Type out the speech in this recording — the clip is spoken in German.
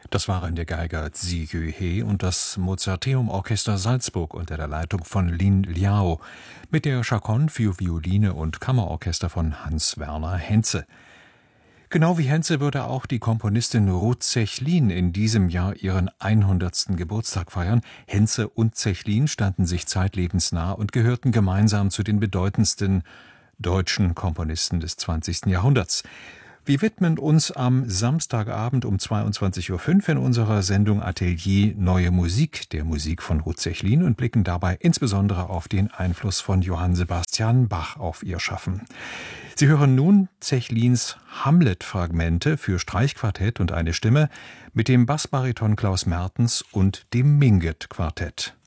Das waren der Geiger Zi Yuhe und das Mozarteum Orchester Salzburg unter der Leitung von Lin Liao mit der Chaconne für Violine und Kammerorchester von Hans-Werner Henze. Genau wie Henze würde auch die Komponistin Ruth Zechlin in diesem Jahr ihren 100. Geburtstag feiern. Henze und Zechlin standen sich zeitlebens nah und gehörten gemeinsam zu den bedeutendsten deutschen Komponisten des 20. Jahrhunderts. Wir widmen uns am Samstagabend um 22:05 Uhr in unserer Sendung Atelier Neue Musik, der Musik von Ruth Zechlin, und blicken dabei insbesondere auf den Einfluss von Johann Sebastian Bach auf ihr Schaffen. Sie hören nun Zechlins Hamlet-Fragmente für Streichquartett und eine Stimme mit dem Bassbariton Klaus Mertens und dem Minget-Quartett.